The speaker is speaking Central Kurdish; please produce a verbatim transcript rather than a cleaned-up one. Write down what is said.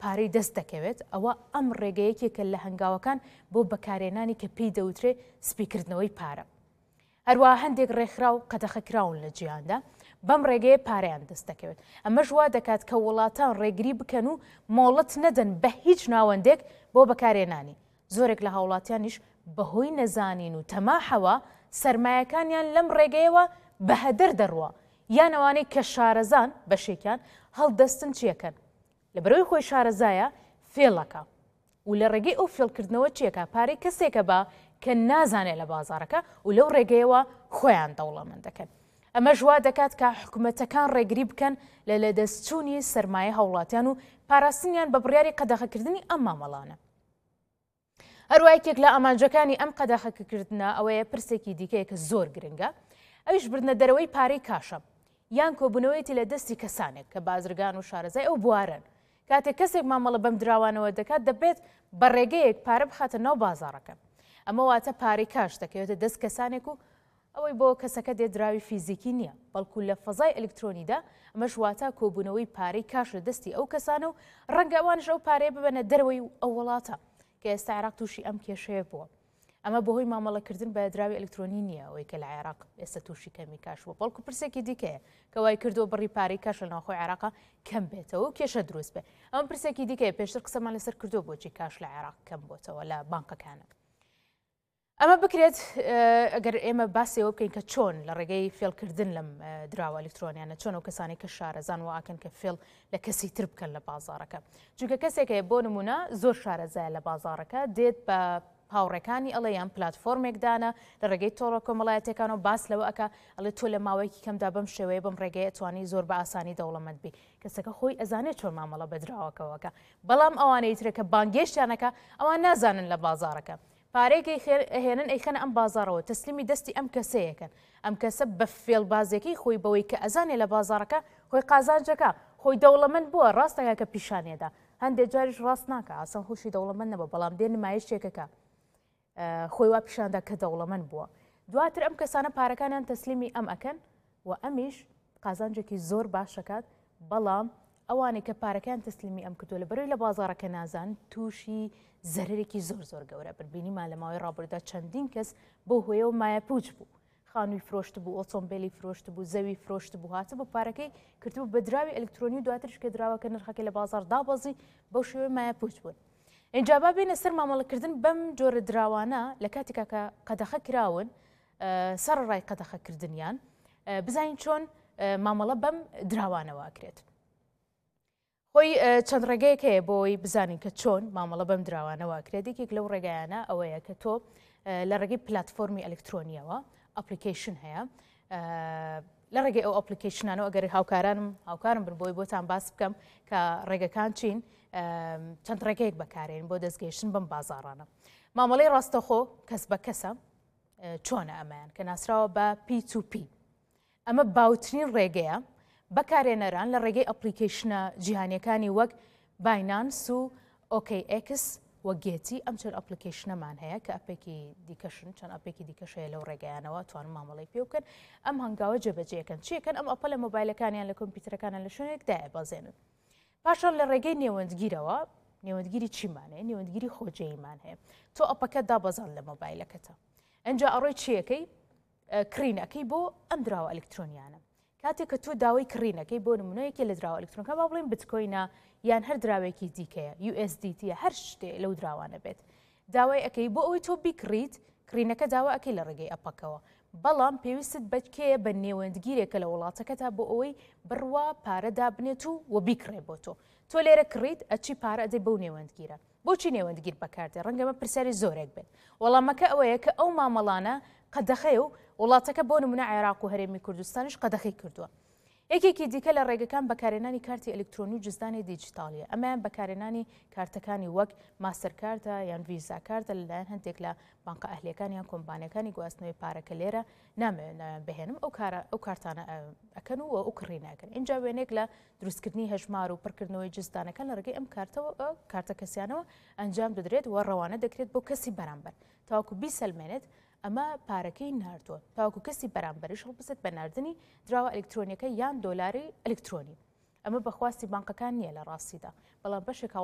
پارەی دەست دەکەوێت ئەوە ئەم ڕێگەیەکێکە لە هەنگاوەکان بۆ بەکارهێنانی کە پێی دەوترێ سپیکردنەوەی پارە. هەروەها هەندێک ڕێکخرا و قەدەخەکراون لە جیهاندا بەم ڕێگەیە پارەیان دەست دەکەوێت. ئەمەش وا دەکات کە وڵاتان ڕێگری بکەن و مۆڵەت نەدەن بە هیچ ناوەندێک بۆ بەکارهێنانی. زۆرێک لە هاوڵاتیانیش بەهۆی نەزانین و تەماحەوە سەرمایەکانیان لەم ڕێگەیەوە بەهەدەر دەڕوە، یان ئەوانەی کە شارەزان بەشێکیان هەڵدەستن چیەکەن لەبەرەوەی خۆی شارەزایە فێڵەکە و لە ڕێگەی ئەو فێڵکردنەوە چیەکە پارەی کەسێکە بە کە نازانێت لە بازارەکە و لەو ڕێگەیەوە خۆیان دەوڵەمەند دەکەن. ئەمە ژوا دەکات کە حکوومەتەکان ڕێگری بکەن لە لەدەستچوونی سەرمایە هەوڵاتیان و پاراستنیان بە بڕیاری قەدەخەکردنی ئەم مامەڵانە. هەروایەکێک لە ئامانجەکانی ئەم قەدەخەکردنە ئەوەیە پرسێکی دیکەیە کە زۆر گرنگە، ئەویش بردنە دەرەوەی پارەی کاشە یان کۆبوونەوەیەتی لە دەستی کەسانێک کە بازرگان و شارەزای ئەو بوارن. کاتێک کەسێک مامەڵە بەم دراوانەوە دەکات دەبێت بە ڕێگەیەک پارە بخاتە ناو بازارەکە. ئەمە واتە پارەی کاش دەکەوێتە دەست کەسانێک و ئەوەی بۆ کەسەکە دێت دراوی فیزیکی نییە، بەڵکو لە فەزای ئەلکترۆنیدا ئەمەش واتە کۆبوونەوەی پارەی کاش لە دەستی ئەو کەسانە و ڕەنگە ئەوانش ئەو پارەیە ببەنە دەرەوەی ئەو وڵاتە کە ئێستا عێراق تووشی ئەم کێشەیە بووە. ئەمە بەهۆی مامەڵەکردن بە دراوی ئەلکترۆنی نییە ئەوەی کە لە عێراق ئێستا تووشی کەمی کاش بووە، بەڵکو پرسێکی دیکەیە کە وای کردووە بڕی پارەی کاش لە ناوخۆی عێراقا کەم بێتەوە و کێشە دروست بێت. ئەمە پرسێکی دیکەیە پێشتر قسەمان لەسەر کردووە بۆچی کاش لە عێراق کەم بۆتەوە لە بانکەکانە. ئەمە بکرێت ئەگەر ئێمە باسیەوە بکەین کە چۆن لە ڕێگەی فێڵکردن لەم دراوە ئەلکترۆنیانە چۆن ئەو کەسانی کە شارەزان واکەن کە فێڵ لە کەسی تر بکەن لە بازارەکە. چونکە کەسێکە بۆ نمونە زۆر شارەزایە لە بازارەکە دێت بە هاوڕێکانی ئەڵێ یان پلاتفۆرمێکدانە لە ڕێگەی تۆڕە کۆمەڵایەتەکانەوە باس لەوە ئەکە ئەڵێ تۆ لە ماوەیەکی کەمدا بەم شێوەیە بەم ڕێگەیە توانی زۆر بە ئاسانی دەوڵەمەند بی. کەسەکە خۆی ئەزانێت چۆن مامەڵە بەدراوەکەوەکە، بەڵام ئەوانەی ترەکە بانگێشتیانەکە ئەوان نازانن لە بازارەکە پارێکی هێنن ئەیخەنە ئەم بازارەوە تەسلیمی دەستی ئەم کەسەیەکەن. ئەم کەسە بە فێڵبازێکی خۆی بەوەی کە ئەزانێ لە بازارەکە خۆی قازانجەکە خۆی دەوڵەمەند بووە ڕاستەکە کە پیشانێدا هەندێک جاریش ڕاست ناکە ئاسان خۆشی دەوڵەمەند نەبە، بەڵام دێ نمایشێکەکە خۆی وا پیشاندا کە دەوڵەمەند بووە. دواتر ئەم کەسانە پارەکانیان تەسلیمی ئەم ئەکەن و ئەمیش قازانجێکی زۆر باشەکات، بەڵام ئەوانەی کە پارەکان تەسلیمی ئەم کردووە لە بەرەوەی لە بازارەکە نازان تووشی زەرێکی زۆر زۆر گەورە ببینیمان لە ماوەی ڕابردوودا چەندین کەس بۆ هۆیە و مایە پوچ بوو، خانووی فرۆشت بوو، ئۆتۆمبیلی فرۆشت بوو، زەوی فرۆشت بوو، هاتە بۆ پارەکەی کردبوو بە دراوی ئەلکترۆنی و دواترش کە دراوەکە نرخەکەی لە بازار دابەزی بەو شێوەیە مایە پوچ بوون. اینجا با بینە سەر مامەڵەکردن بەم جۆرە دراوانە لە کاتێکا کە قەدەخە کراون سەرڕای قەدەخەکردنیان بزانین چۆن مامەڵە بەم دراوانەوە ئەکرێت. خۆی چەند ڕێگەیەک هەیە بۆی بزانین کە چۆن مامەڵە بەم دراوانەوە کرێت. یەکێک لەو ڕێگایانە ئەوەیە کە تۆ لە ڕێگەی پلاتفۆرمی ئەلکترۆنیەوە ئەپلیکیشن هەیە. لە ڕێگەی ئەو ئەپلیکیشنانەوە ئەگەر هاوکارانم هاوکارم بن بۆی بۆتان باس بکەم کە ڕێگەکان چین چەند ڕێگەیەک بەکارێن بۆ دەستگەیشتن بەم بازاڕانە. مامەڵەی ڕاستەخۆ کەس بە کەسە چۆنە ئەمەیان کە ناسراوە بە پی تو پی. ئەمە باوترین ڕێگەیە بەکارێنەران لە ڕێگەی ئەپلیکیشنە جیهانیەکانی وەک باینانس و ئۆکەی ئێکس وە گێتی ئەم چەند ئەپلیکیشنەمان هەیە کە ئەپێکی دیکەشن چەند ئەپێکی دیکەشەیە لەو ڕێگەیانەوە توانن مامەڵی پێ بکەن ئەم هەنگاوە جێبەجێەکەن چیەکەن ئەم ئەپە لە مۆبایلەکانیان لە کۆمپیوتەرەکانیان لە شوێنێکدایە بەزێنن. پاشان لە ڕێگەی نێوەندگیرەوە نێوەندگیری چیمانەیە نێوەندگیری خۆجێیمان هەیە تۆ ئەپەکە دابەزان لە مۆبایلەکەتە ئەنجا ئەڕۆی چیەکەی کرینەکەی بۆ ئەم دراوە ئەلکترۆنیانە. کاتێک کە تۆ داوای کڕینەکەی بۆ نمونەیەکی لە دراوە ئەلکترۆنیەکە با بڵێن بتکۆینە یان هەر دراوێکی دیکەیە یو ئێس دی تیە هەر شتێ لەو دراوانە بێت داوای ئەەکەی بۆ ئەوەی تۆ بیکڕیت کرینەکە داوا ئەەکەی لە ڕێگەی ئەپەکەوە، بەڵام پێویستت بەکەیە بە نێوەندگیرێکە لە وڵاتەکەتا بۆ ئەوەی بڕوا پارەدا بنێت و وە بیکڕێ بۆ تۆ تۆ لێرە کڕیت ئەچی پارە ئەدەی بەو نێوەندگیرە. بۆچی نێوەندگیر بەکاردێ ڕەنگەمە پرسیاری زۆرێک بێت. وەڵامەکە ئەوەیە کە ئەو مامەڵانە قەدەخەیە و وڵاتەکە بۆ نمونە عێراق و هەرێمی کوردستانیش قەدەخەی کردووە. یەکێکی دیکە لە ڕێگەکان بەکارێنانی کارتی ئەلکترۆنی و جزدانی دیجیتالیە. ئەمایان بەکارێنانی کارتەکانی وەک ماستەرکارتە یان ڤیزا کارتە لەلایەن هەندێک لە بانکە ئەهلیەکان یان کۆمپانیەکانی گواستنەوەی پارەکە لێرە نامەوێت بهێنم ئەو کارە ئەو کارتانە ئەکەن و ئەو کڕینەکەن. اینجا وێنێک لە دروستکردنی هەژمار و پڕکردنەوەی جزدانەکان لە ڕێگەی ئەم کارتەوە کارتە کەسیانەوە ئەنجام دەدرێت و ڕەوانە دەکرێت بۆ کەسی بەرامبەر تاوەکو بیسەلمێنێت ئەمە پارەکەی ناردووە تاوەکو کەسی بەرامبەرش هەڵبسێت بە ناردنی دراوە ئەلکترۆنیەکە یان دۆلاری ئەلکترۆنی. ئەمە بەخواستی بانکەکان نییە لە ڕاستیدا، بەڵام بەشێک